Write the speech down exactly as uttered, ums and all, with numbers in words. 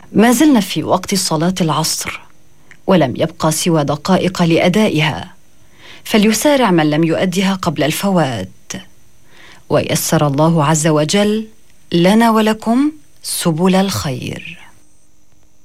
ما زلنا في وقت صلاة العصر ولم يبقى سوى دقائق لأدائها، فليسارع من لم يؤدها قبل الفوات، ويسر الله عز وجل لنا ولكم سبل الخير.